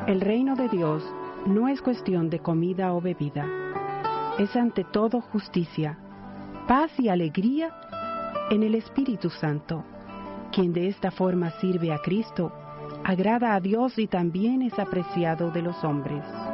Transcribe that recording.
El reino de Dios no es cuestión de comida o bebida. Es ante todo justicia, paz y alegría en el Espíritu Santo. Quien de esta forma sirve a Cristo, agrada a Dios y también es apreciado de los hombres.